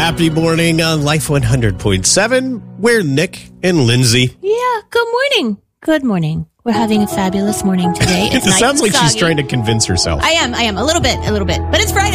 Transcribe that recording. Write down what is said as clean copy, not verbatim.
Happy morning on Life 100.7. We're Nick and Lindsay. Yeah, good morning. Good morning. We're having a fabulous morning today. It sounds like she's trying to convince herself. I am a little bit, but it's Friday.